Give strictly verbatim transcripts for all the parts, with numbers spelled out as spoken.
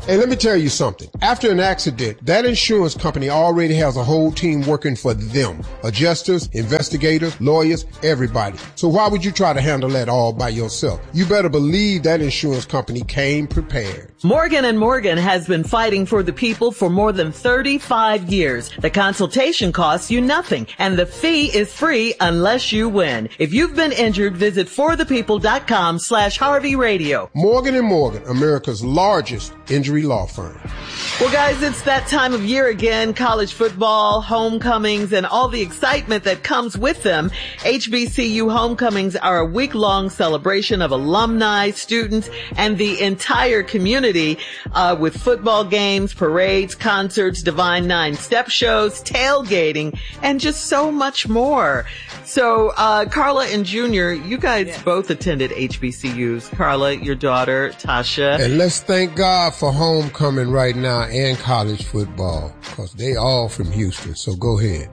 Hey, let me tell you something. After an accident, that insurance company already has a whole team working for them. Adjusters, investigators, lawyers, everybody. So why would you try to handle that all by yourself? You better believe that insurance company came prepared. Morgan and Morgan has been fighting for the people for more than thirty-five years. The consultation costs you nothing, and the fee is free unless you win. If you've been injured, visit forthepeople.com slash Harvey Radio. Morgan and Morgan, America's largest injury law firm. Well, guys, it's that time of year again. College football, homecomings, and all the excitement that comes with them. H B C U homecomings are a week-long celebration of alumni, students, and the entire community uh, with football games, parades, concerts, Divine Nine step shows, tailgating, and just so much more. So, uh, Carla and Junior, you guys yeah. both attended H B C Us. Carla, your daughter, Tasha. And let's thank God for homecoming right now and college football, because they all from Houston. So go ahead.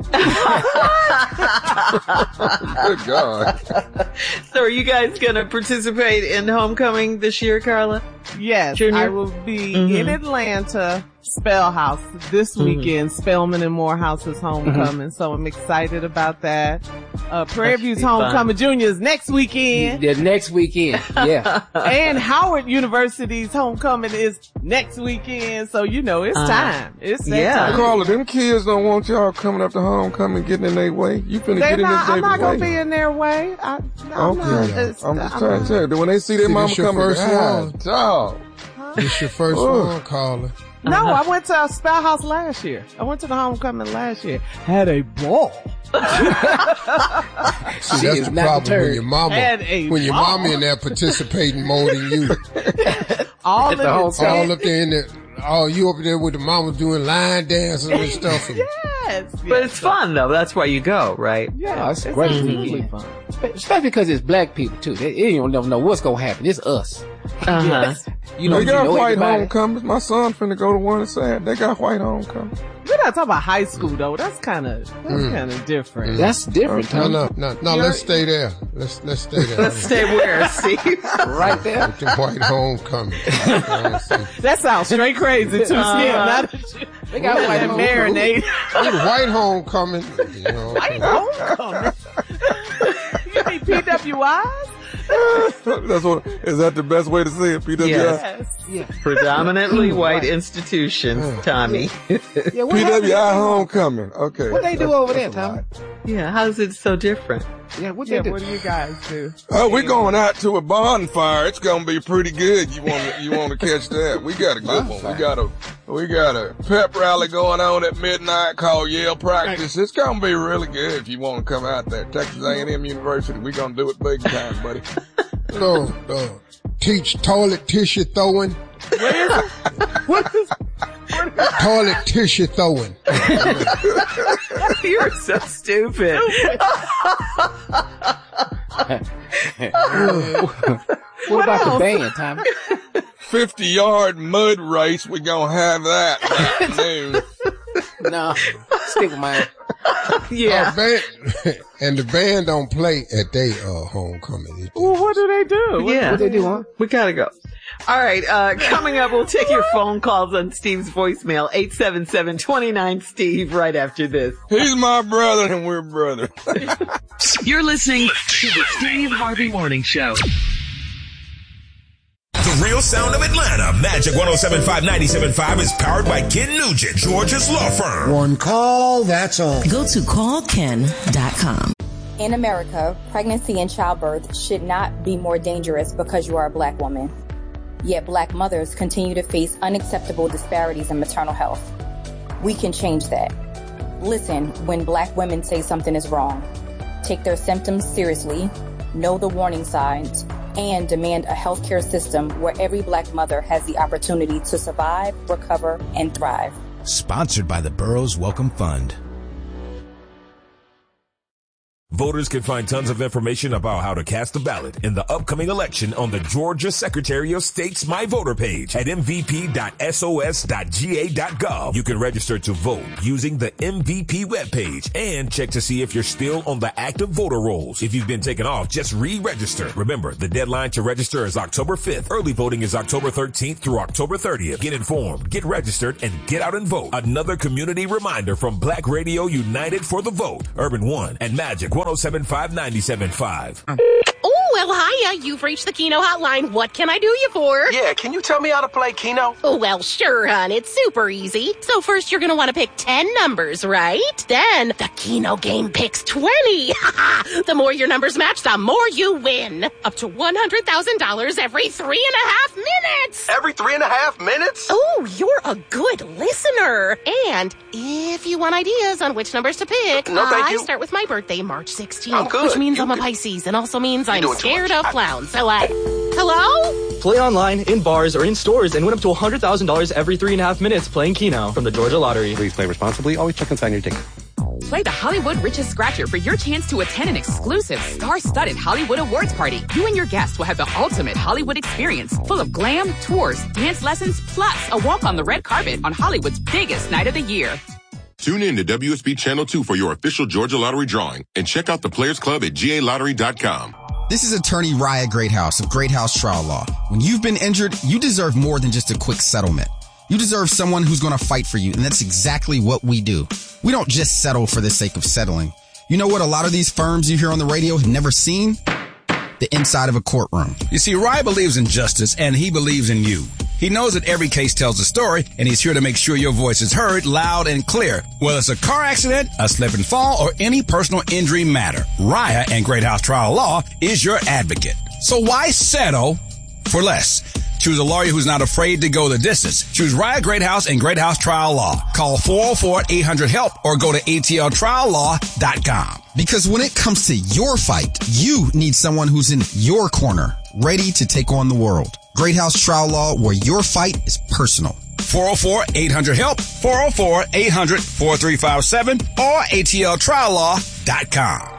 Good God. So are you guys going to participate in homecoming this year, Carla? Yes, Junior? I will be mm-hmm. in Atlanta, Spell House this weekend. Mm-hmm. Spelman and Morehouse's homecoming, mm-hmm. so I'm excited about that. Uh, Prairie View's homecoming juniors next weekend. Yeah, next weekend. Yeah. And Howard University's homecoming is next weekend, so you know it's uh, time. It's that yeah. time. Carla, them kids don't want y'all coming up to homecoming getting in their way. You finna They're get not, in I'm not way. gonna be in their way. I, I'm okay. not, it's, I'm just I'm trying to tell you. When they see their see, mama coming, first one. Dog. It's your first one, Carla. No, uh-huh. I went to a Spell House last year. I went to the homecoming last year. Had a ball. See, that's the problem when your mama, when your ball. mama in there participating more than you. all, the all up there in there. Oh, you up there with the mama doing line dances and stuff. And, yes, but yes. it's fun though. That's why you go, right? Yeah, oh, it's, it's great. Really fun. Especially because it's black people too. They, they don't never know what's gonna happen. It's us. Uh-huh. Yes. You know, they got you know white everybody. homecomings. My son finna go to one and say they got white homecomings. We're not talking about high school though. That's kind of that's Mm. kind of different. Mm. That's different. No, Tom. no, no, no. You're, let's stay there. Let's let's stay there. Let's stay where, Steve? Right there. With the white homecoming. That sounds straight crazy too. Uh, yeah, not they got white and homecoming. marinade. With white homecoming. You know, White homecoming. You mean P W Is? That's what, is that the best way to say it? P W I? Yes. Yeah. Predominantly white institutions, Tommy. Yeah, what P W I happened? homecoming. Okay. What they do That's- over there, that's a Tom? lot. Yeah, how's it so different? Yeah, what Yeah, they do? what do you guys do? Oh, we're going out to a bonfire. It's gonna be pretty good. You want to, you want to catch that? We got a good one. We got a, we got a pep rally going on at midnight called Yale Practice. It's gonna be really good if you want to come out there. Texas A and M University. We're gonna do it big time, buddy. no, no. Teach toilet tissue throwing. What is it? What is Toilet tissue throwing. You're so stupid. What, what about the band, Tommy? fifty yard mud race. We're gonna have that this afternoon. No, stick with mine. Yeah. Uh, band, and the band don't play at their uh, homecoming. Well, what do they do? What, Yeah. What they do, huh? We gotta go. All right, uh, coming up, we'll take your phone calls on Steve's voicemail, eight seven seven, two nine, Steve, right after this. He's my brother and we're brothers. You're listening to the Steve Harvey Morning Show. The real sound of Atlanta. Magic one oh seven point five, ninety-seven point five is powered by Ken Nugent, Georgia's law firm. One call, that's all. Go to call ken dot com. In America, pregnancy and childbirth should not be more dangerous because you are a black woman. Yet black mothers continue to face unacceptable disparities in maternal health. We can change that. Listen when black women say something is wrong. Take their symptoms seriously, know the warning signs, and demand a healthcare system where every black mother has the opportunity to survive, recover, and thrive. Sponsored by the Burroughs Welcome Fund. Voters can find tons of information about how to cast a ballot in the upcoming election on the Georgia Secretary of State's My Voter page at m v p dot s o s dot g a dot gov. You can register to vote using the M V P webpage and check to see if you're still on the active voter rolls. If you've been taken off, just re-register. Remember, the deadline to register is October fifth. Early voting is October thirteenth through October thirtieth. Get informed, get registered, and get out and vote. Another community reminder from Black Radio United for the Vote, Urban One, and Magic one oh seven five ninety-seven point five. Oh, well, hiya. You've reached the Keno hotline. What can I do you for? Yeah, can you tell me how to play Keno? Oh, well, sure, hon. It's super easy. So first, you're going to want to pick ten numbers, right? Then the Keno game picks twenty. The more your numbers match, the more you win. Up to one hundred thousand dollars every three and a half minutes. Every three and a half minutes? Oh, you're a good listener. And if you want ideas on which numbers to pick, no, thank I you. start with my birthday, March sixteenth. I'm good. Which means you I'm a good. Pisces and also means You're I'm scared of clowns. So I... Hello? Play online, in bars, or in stores and win up to one hundred thousand dollars every three and a half minutes playing Keno from the Georgia Lottery. Please play responsibly. Always check and sign your ticket. Play the Hollywood Richest Scratcher for your chance to attend an exclusive star-studded Hollywood awards party. You and your guests will have the ultimate Hollywood experience, full of glam, tours, dance lessons, plus a walk on the red carpet on Hollywood's biggest night of the year. Tune in to W S B Channel two for your official Georgia Lottery drawing and check out the Players Club at G A lottery dot com. This is attorney Raya Greathouse of Greathouse Trial Law. When you've been injured, you deserve more than just a quick settlement. You deserve someone who's going to fight for you, and that's exactly what we do. We don't just settle for the sake of settling. You know what a lot of these firms you hear on the radio have never seen? The inside of a courtroom. You see, Rye believes in justice, and he believes in you. He knows that every case tells a story, and he's here to make sure your voice is heard loud and clear. Whether it's a car accident, a slip and fall, or any personal injury matter, Raya and Greathouse Trial Law is your advocate. So why settle for less? Choose a lawyer who's not afraid to go the distance. Choose Raya Greathouse and Greathouse Trial Law. Call four oh four, eight hundred, HELP or go to A T L trial law dot com. Because when it comes to your fight, you need someone who's in your corner, ready to take on the world. Greathouse Trial Law, where your fight is personal. four oh four, eight hundred, HELP, four oh four, eight hundred, four three five seven or A T L trial law dot com.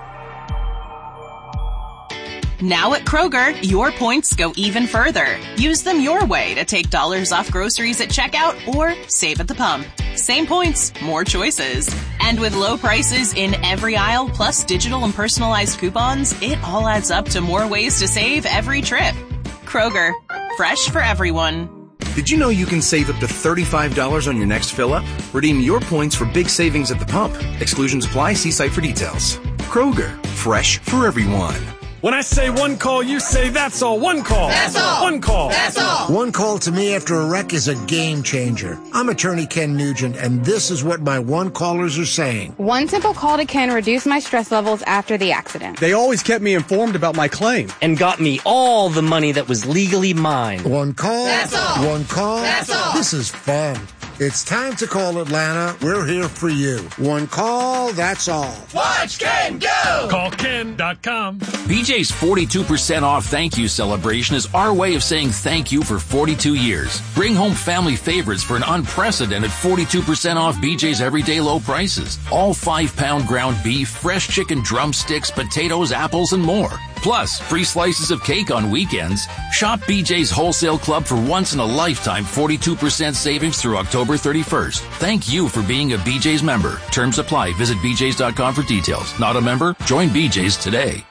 Now at Kroger, your points go even further. Use them your way to take dollars off groceries at checkout or save at the pump. Same points, more choices. And with low prices in every aisle, plus digital and personalized coupons, it all adds up to more ways to save every trip. Kroger, fresh for everyone. Did you know you can save up to thirty-five dollars on your next fill-up? Redeem your points for big savings at the pump. Exclusions apply. See site for details. Kroger, fresh for everyone. When I say one call, you say that's all. One call. That's all. One call. That's all. One call to me after a wreck is a game changer. I'm attorney Ken Nugent, and this is what my one callers are saying. One simple call to Ken reduced my stress levels after the accident. They always kept me informed about my claim. And got me all the money that was legally mine. One call. That's all. One call. That's all. This is fun. It's time to call Atlanta. We're here for you. One call, that's all. Watch Ken go! Call Ken dot com. B J's forty-two percent off thank you celebration is our way of saying thank you for forty-two years. Bring home family favorites for an unprecedented forty-two percent off B J's everyday low prices. All five pound ground beef, fresh chicken drumsticks, potatoes, apples, and more. Plus, free slices of cake on weekends. Shop B J's Wholesale Club for once-in-a-lifetime forty-two percent savings through October thirty-first. Thank you for being a B J's member. Terms apply. Visit B J's dot com for details. Not a member? Join B J's today.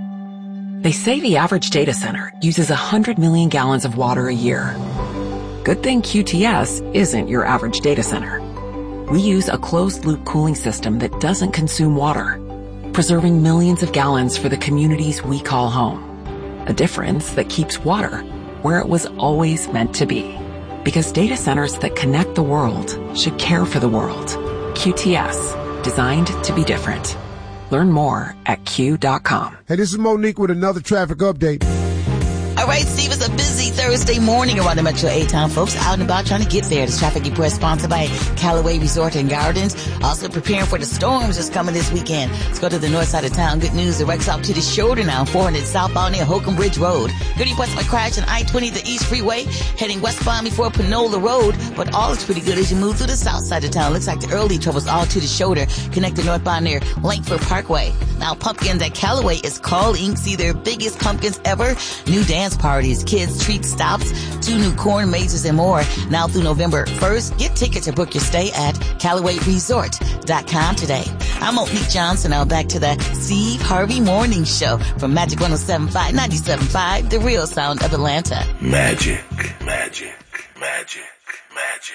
They say the average data center uses one hundred million gallons of water a year. Good thing Q T S isn't your average data center. We use a closed-loop cooling system that doesn't consume water, preserving millions of gallons for the communities we call home. A difference that keeps water where it was always meant to be. Because data centers that connect the world should care for the world. Q T S, designed to be different. Learn more at Q dot com. Hey, this is Monique with another traffic update. All right, Steve, it's a busy Thursday morning around the Metro A-Town. Folks out and about trying to get there. This traffic report sponsored by Callaway Resort and Gardens. Also preparing for the storms that's coming this weekend. Let's go to the north side of town. Good news. The wreck's out to the shoulder now. four hundred southbound near Holcomb Bridge Road. Good reports of a crash on I twenty, the East Freeway, heading westbound before Panola Road. But all is pretty good as you move through the south side of town. Looks like the early trouble's all to the shoulder, connected northbound near Langford Parkway. Now, Pumpkins at Callaway is calling. See their biggest pumpkins ever. New dance parties, kids, treat stops, two new corn mazes and more. Now through November first, get tickets or book your stay at Callaway Resort dot com today. I'm Monique Johnson. Now back to the Steve Harvey Morning Show from Magic one oh seven point five, ninety-seven point five, the real sound of Atlanta. Magic, magic, magic, magic.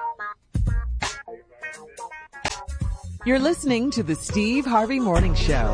You're listening to the Steve Harvey Morning Show.